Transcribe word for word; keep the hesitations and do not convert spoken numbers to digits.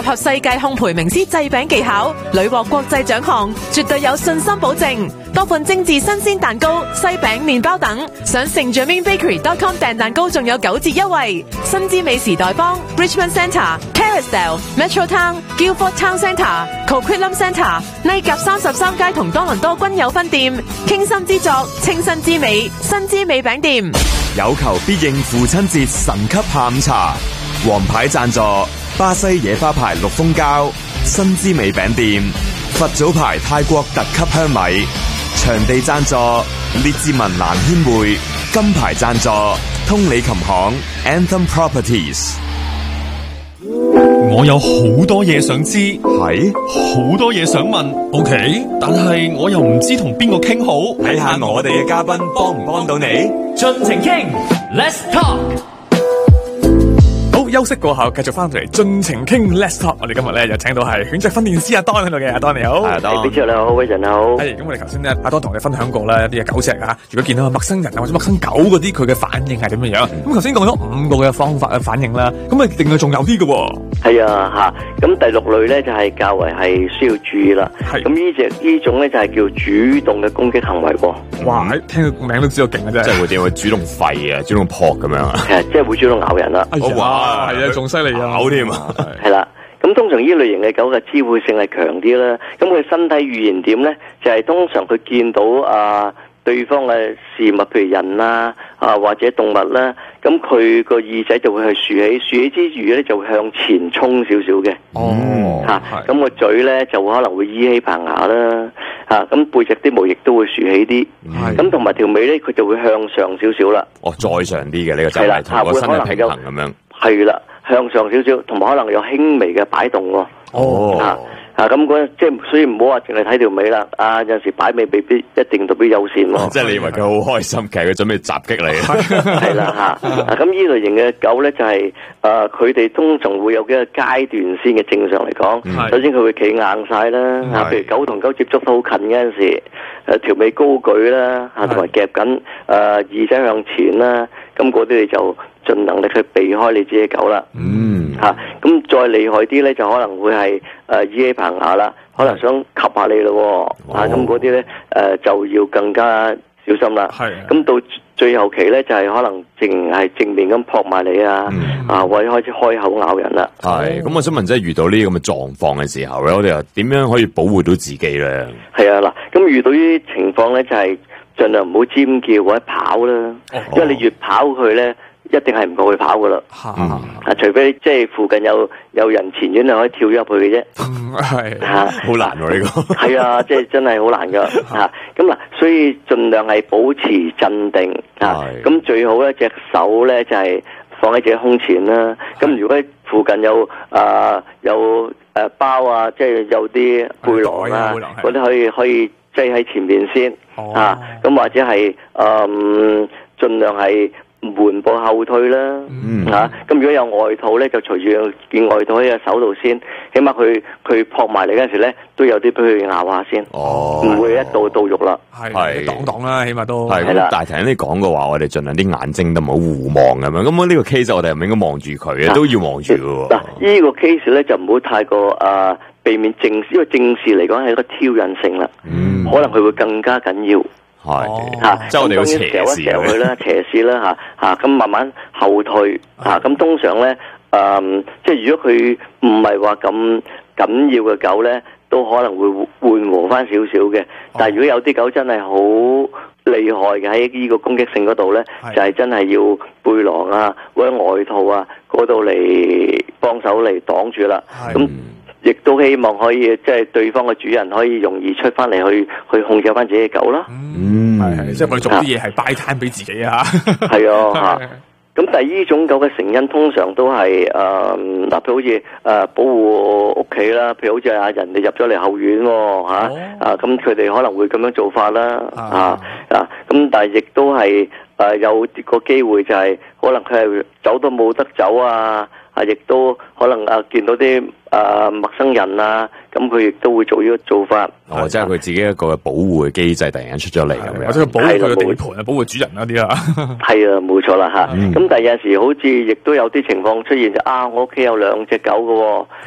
合世界烘焙名師製餅技巧，屢獲國際獎項，絕對有信心保證。多款精緻新鮮蛋糕、西餅、麵包等，上 Saint Germain Bakery dot com 訂蛋糕仲有九折優惠。新之美時代坊、Richmond Centre、Carousel、Metro Town、Guildford Town Centre、Coquitlam Centre、拉甲三十三街同多倫多均有分店。傾心之作，清新之美，新之美餅店。 有求必應父親節神級下午茶，王牌贊助巴西野花牌綠蜂膠、新之美餅店、佛祖牌泰國特級香米。場地贊助列治文蘭軒會，金牌贊助通利琴行 Anthem Properties。 我有好多嘢想知， 係好多嘢想問 ，OK， 但係我又唔知同邊個傾好， 睇下我哋嘅嘉賓幫唔幫到你， 盡情傾 ，Let's talk。 好，休息過後繼續翻嚟盡情傾 Let's Talk。我哋今日咧又請到係犬隻訓練師阿 Don 喺度嘅，阿 Don 你好。 係阿 Don，你好，好，威神你好。 係咁，我哋頭先咧阿 Don 同你分享過啦，一啲嘅狗隻啊，如果見到陌生人啊或者陌生狗嗰啲，佢嘅反應係點樣樣？咁頭先講咗五個嘅方法嘅反應啦，咁啊定係仲有啲嘅喎？ 係啊，吓，咁第六類咧就係較為係需要注意啦。係咁呢隻呢種咧就係叫主動嘅攻擊行為喎。 哇，聽個名都知道勁嘅啫， 即係會點會主動吠啊，主動撲咁樣啊？ 係，即係會主動咬人啦。 哇，係啊，仲犀利啊， 咬添啊！ 係啦。咁通常呢類型嘅狗嘅知會性係強啲啦，咁佢身體語言點咧？就係、是、通常佢見到啊對方嘅事物，譬如人啦啊或者動物啦，咁佢個耳仔就會去豎起，豎起之餘咧就會向前衝少少嘅。 哦， 嚇、啊，咁個嘴咧就可能會依起棚牙啦，嚇、啊，咁背脊啲毛亦都會豎起啲，咁同埋條尾咧佢就會向上少少啦。 哦，再上啲嘅呢個就係同個身體平衡咁樣。 係啦。向上少少，同埋可能有輕微嘅擺動喎。 哦， 啊啊咁嗰即係，所以唔好話淨係睇條尾啦。啊，有陣時擺尾未必一定特別友善喎。 即係你以為佢好開心，其實佢準備襲擊你。 係啦嚇，咁呢類型嘅狗咧就係、是、誒，佢哋通常會有幾個階段先嘅。正常嚟講，嗯、首先佢會企硬晒啦，啊，譬如狗同狗接觸得好近嗰陣時，誒條尾高舉啦，嚇同埋夾緊誒耳仔向前啦，咁嗰啲你就盡能力去避開你自己狗啦。嗯，嚇、啊，咁再厲害啲咧，就可能會係誒依起棚牙啦，可能想及下你咯，啊，咁嗰啲咧誒就要更加小心啦。係，咁到最後期咧就係、是、可能淨係正面咁撲埋你啊，嗯、啊或者開始開口咬人啦。 係，咁我想問，即係遇到呢啲咁嘅狀況嘅時候咧，我哋又點樣可以保護到自己咧？係啊，嗱，咁遇到呢啲情況咧，就係、是、盡量唔好尖叫或者跑啦，哦、因為你越跑佢咧。一定係唔夠佢跑噶啦，啊！除非即係附近有有人前院，你可以跳入去嘅啫。 係吓， 好難喎呢個。 係啊，即係真係好難噶吓。咁嗱，所以盡量係保持鎮定啊。咁最好咧，隻手咧就係放喺自己胸前啦。咁如果附近有啊有誒包啊，即係有啲背囊啊，嗰啲可以可以擠喺前面先啊。咁或者係誒盡量係。緩步後退啦，吓咁、嗯啊、如果有外套咧，就隨住件外套喺個手度先，起碼佢佢撲埋嚟嗰陣時咧，都有啲俾佢咬下先，唔、哦、會一到到肉啦， 係擋擋啦，起碼都係啦。但係聽你講嘅話，我哋盡量啲眼睛都唔好互望咁樣。咁呢個 case 我哋係咪應該望住佢啊？都要望住嘅。嗱， 呢個 case 咧就唔好太過誒、呃、避免正視，因為正視嚟講係一個挑釁性啦，嗯、可能佢會更加緊要。係吓，即係我哋要斜視佢啦，斜視啦吓吓，咁慢慢後退吓，咁通常咧，誒，即係如果佢唔係話咁緊要嘅狗咧，都可能會緩和翻少少嘅。但係如果有啲狗真係好厲害嘅喺呢個攻擊性嗰度咧，就係真係要背囊啊或者外套啊嗰度嚟幫手嚟擋住啦。咁亦都希望可以即係對方嘅主人可以容易出翻嚟去去控制翻自己嘅狗啦。 嗯，係係，即係我哋做啲嘢係擺攤俾自己啊。 係啊，吓。咁但係呢種狗嘅成因通常都係誒，嗱，譬如好似誒保護屋企啦，譬如好似啊人哋入咗嚟後院吓，啊咁佢哋可能會咁樣做法啦，啊啊咁但係亦都係誒有個機會就係可能佢係走都冇得走啊。啊！亦都可能啊，見到啲啊陌生人啊，咁佢亦都會做呢個做法。 哦，即係佢自己一個保護嘅機制突然間出咗嚟咁樣， 或者佢保護佢嘅地盤啊，保護主人嗰啲啊。 係啊，冇錯啦吓。咁但係有陣時好似亦都有啲情況出現就啊，我屋企有兩隻狗㗎喎。